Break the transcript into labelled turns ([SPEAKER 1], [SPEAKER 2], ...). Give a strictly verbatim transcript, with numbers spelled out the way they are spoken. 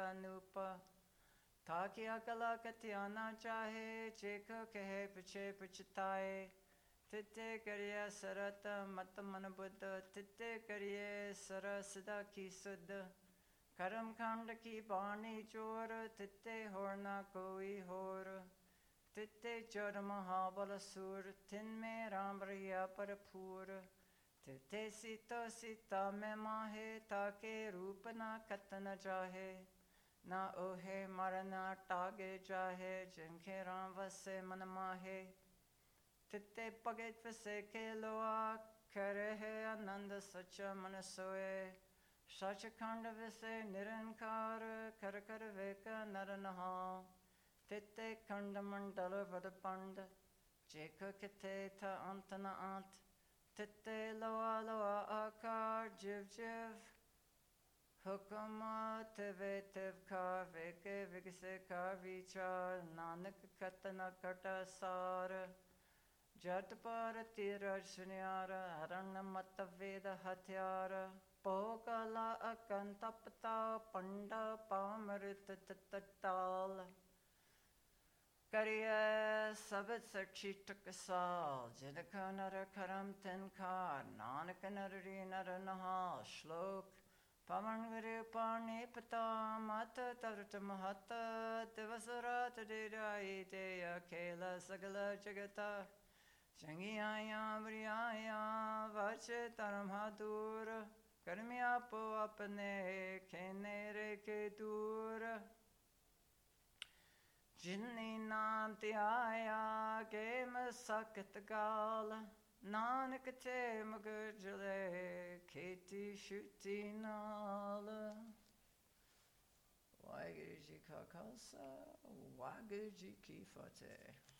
[SPEAKER 1] ਤਾ ਨੂਪ ਤਾਕਿ ਅਕਲਾ ਕਥਿਆ ਨਾ ਚਾਹੇ ਚੇਖ ਕਹੇ ਪਿਛੇ ਪਛਤਾਏ ਤਿੱਤੇ ਕਰਿਆ ਸਰਤ ਮਤ ਮਨ ਬੁੱਧ ਤਿੱਤੇ ਕਰਿਏ ਸਰ ਸਦਾ ਕੀ ਸੁਧ ਕਰਮ ਖੰਡ ਕੀ ਬਾਣੀ ਚੋਰ ਤਿੱਤੇ ਹੋਰ ਨਾ ਕੋਈ ਹੋਰ ਤਿੱਤੇ ਚਰ ਮਹਾਬਲ ਸੂਰ ਤਿਨ ਮੇ ਰਾਮ ਰਿਆ ਭਰਪੂਰ ਤਿੱਤੇ ਸੀਤਾ ਸੀਤਾ ਮੈਂ ਮਾਹੇ ਤਾਕੇ ਰੂਪ ਨਾ ਕਤ ਨ ਚਾਹੇ ਨਾ ਓਹੇ ਮਰ ਨਾ ਟਾਗੇ ਚਾਹੇ ਜਿਨਕੇ ਰਾਮ ਵਸੇ ਮਨ ਮਾਹੇ ਤਿੱਤੇ ਭਗਤ ਵਸੇ ਕੇ ਲੋਆ ਕਰੇ ਹੈ ਆਨੰਦ ਸੱਚਾ ਮਨ ਸੋਏ ਸੱਚਖੰਡ ਵਸੇ ਨਿਰੰਕਾਰ ਕਰ ਕਰ ਵੇਖ ਨਰ ਨਹਾ ਤਿੱਤੇ ਖੰਡ ਮੰਡਲ ਵਡ ਪੰਡ ਜੇਖ ਕਿਥੇ ਥ ਅੰਤ ਨ ਅੰਤ ਤਿੱਤੇ ਲੋਆ ਲੋਆ ਆਕਾਰ ਜਿਵ ਜਿਵ ਹੁਕਮ ਤਿਵੇ ਤਿਵ ਕਾ ਵੇਕੇ ਵਿਗਸੇ ਕਾ ਵਿਚਾਰ ਨਾਨਕ ਕਤ ਨ ਕਟ ਸਾਰ ਜਟ ਪਰ ਤੀਰਜ ਸੁਨਿਆਰ ਹਰਨ ਮਤ ਵੇਦ ਹਥਿਆਰ ਪੋ ਕਲਾ ਅਕਨ ਤਪਤਾ ਪੰਡ ਪਾਮ੍ਰਿਤ ਤਤਾਲ ਕਰਿਐ ਸਬਦ ਸਚੀ ਟਕਸਾਲ ਜਿਨ ਕਾ ਨਰ ਕਰਮ ਤਿਨ ਕਾ ਨਾਨਕ ਨਰਰੀ ਨਰ ਨਹਾ ਸ਼ਲੋਕ ਪਵਨ ਗੁਰੂ ਪਾਣੀ ਪਤਾ ਮਤ ਤਰਤ ਮਹਤ ਦਿਵਸ ਰਾਤ ਡੇਰਾਈ ਤੇ ਅਖੇਲ ਸਗਲ ਜਗਤਾ ਚੰਗਿਆਈਆਂ ਬੁਰਿਆਈਆਂ ਵਚ ਧਰਮ ਦੂਰ ਕਰਮਿ ਆਪੋ ਆਪਣੇ ਖੇਨੇ ਰੇਖੇ ਦੂਰ ਜਿਨੀ ਨਾਮ ਧਿਆਇਆ ਕੇ ਮਸਕਤ ਗਾਲ ਨਾਨਕ ਤੇ ਮਗਜਲੇ ਖੇਤੀ ਛੁੱਟੀ ਨਾਲ। ਵਾਹਿਗੁਰੂ ਜੀ ਕਾ ਖਾਲਸਾ ਵਾਹਿਗੁਰੂ ਜੀ ਕੀ ਫਤਿਹ।